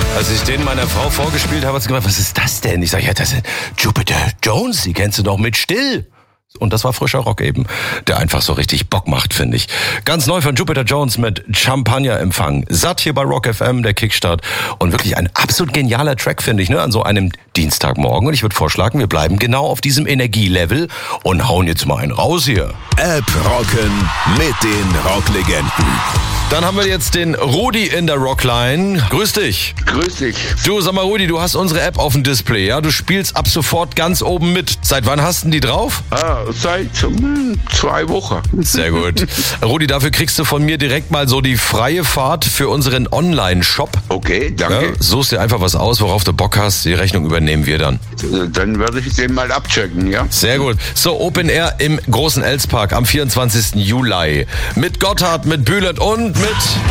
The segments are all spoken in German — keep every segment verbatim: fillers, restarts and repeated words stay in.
Als ich den meiner Frau vorgespielt habe, hat sie gesagt, was ist das denn? Ich sage, ja, das ist Jupiter Jones, die kennst du doch mit Still. Und das war frischer Rock eben, der einfach so richtig Bock macht, finde ich. Ganz neu von Jupiter Jones mit Champagner-Empfang. Satt hier bei Rock F M, der Kickstart. Und wirklich ein absolut genialer Track, finde ich, ne, an so einem Dienstagmorgen. Und ich würde vorschlagen, wir bleiben genau auf diesem Energielevel und hauen jetzt mal einen raus hier. App rocken mit den Rocklegenden. Dann haben wir jetzt den Rudi in der Rockline. Grüß dich. Grüß dich. Du, sag mal, Rudi, du hast unsere App auf dem Display, ja? Du spielst ab sofort ganz oben mit. Seit wann hast du die drauf? Ah, seit hm, zwei Wochen. Sehr gut. Rudi, dafür kriegst du von mir direkt mal so die freie Fahrt für unseren Online-Shop. Okay, danke. Ja, suchst dir einfach was aus, worauf du Bock hast. Die Rechnung übernehmen wir dann. Dann werde ich den mal abchecken, ja? Sehr gut. So, Open Air im Großen Elspark am vierundzwanzigsten Juli. Mit Gotthard, mit Bülent und mit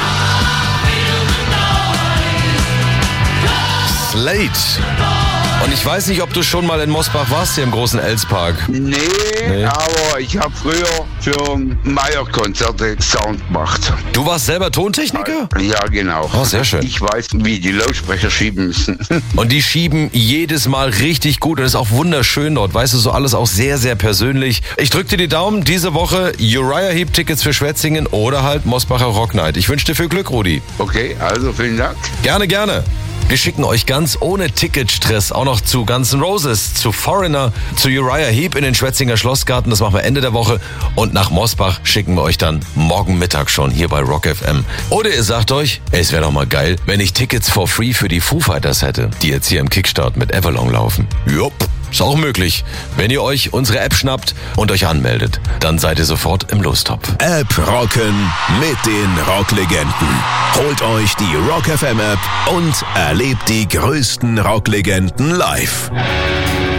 Slate. Und ich weiß nicht, ob du schon mal in Mosbach warst, hier im Großen Elspark. Nee, Nee. aber ich habe früher für Meyer-Konzerte Sound gemacht. Du warst selber Tontechniker? Ja, genau. Oh, sehr schön. Ich weiß, wie die Lautsprecher schieben müssen. Und die schieben jedes Mal richtig gut und ist auch wunderschön dort. Weißt du, so alles auch sehr, sehr persönlich. Ich drück dir die Daumen. Diese Woche Uriah Heep Tickets für Schwetzingen oder halt Mosbacher Rock Night. Ich wünsche dir viel Glück, Rudi. Okay, also vielen Dank. Gerne, gerne. Wir schicken euch ganz ohne Ticketstress auch noch zu Guns N' Roses, zu Foreigner, zu Uriah Heep in den Schwetzinger Schlossgarten. Das machen wir Ende der Woche. Und nach Mosbach schicken wir euch dann morgen Mittag schon hier bei Rock F M. Oder ihr sagt euch, ey, es wäre doch mal geil, wenn ich Tickets for free für die Foo Fighters hätte, die jetzt hier im Kickstart mit Everlong laufen. Jupp. Ist auch möglich. Wenn ihr euch unsere App schnappt und euch anmeldet, dann seid ihr sofort im Lostopf. App rocken mit den Rocklegenden. Holt euch die Rock F M App und erlebt die größten Rocklegenden live.